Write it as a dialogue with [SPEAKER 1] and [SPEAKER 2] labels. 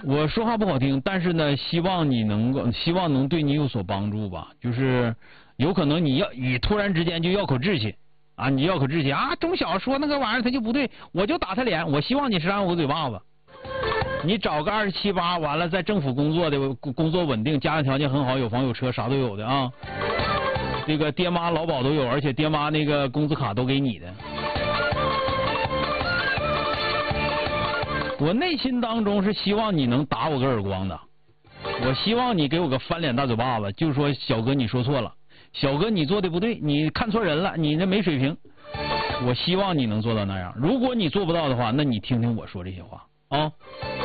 [SPEAKER 1] 我说话不好听，但是呢，希望能对你有所帮助吧。就是有可能你突然之间就要口志气啊，你要口志气啊，中小说那个玩意儿他就不对，我就打他脸。我希望你扇我个嘴巴子。你找个27、8，完了在政府工作的，工作稳定，家庭条件很好，有房有车，啥都有的啊。这个爹妈劳保都有，而且爹妈那个工资卡都给你的。我内心当中是希望你能打我个耳光的，我希望你给我个翻脸大嘴巴子，就说小哥你说错了，小哥你做的不对，你看错人了，你这没水平。我希望你能做到那样，如果你做不到的话，那你听听我说这些话啊。